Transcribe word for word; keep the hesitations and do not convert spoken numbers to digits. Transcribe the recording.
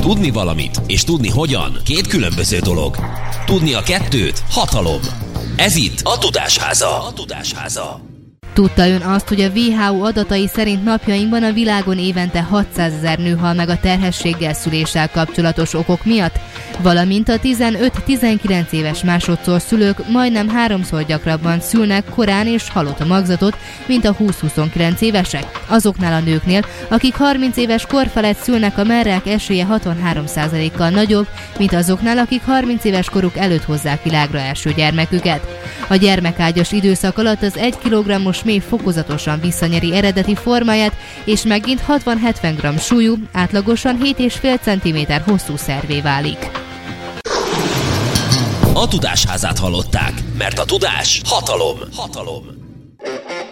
Tudni valamit és tudni hogyan két különböző dolog. Tudni a kettőt hatalom. Ez itt a Tudásháza. A Tudásháza. Tudta ön azt, hogy a dupla vé há ó adatai szerint napjainkban a világon évente hatszázezer nő hal meg a terhességgel, szüléssel kapcsolatos okok miatt, valamint a tizenöt-tizenkilenc éves másodszor szülők majdnem háromszor gyakrabban szülnek korán és halott magzatot, mint a húsz-huszonkilenc évesek. Azoknál a nőknél, akik harminc éves kor felett szülnek, a merrák esélye hatvanhárom százalékkal nagyobb, mint azoknál, akik harminc éves koruk előtt hozzák világra első gyermeküket. A gyermekágyas időszak alatt az egy kilogrammos méh fokozatosan visszanyeri eredeti formáját, és megint hatvan-hetven gramm súlyú, átlagosan hét egész öt centiméter hosszú szervé válik. A Tudásházát hallották, mert a tudás hatalom. Hatalom.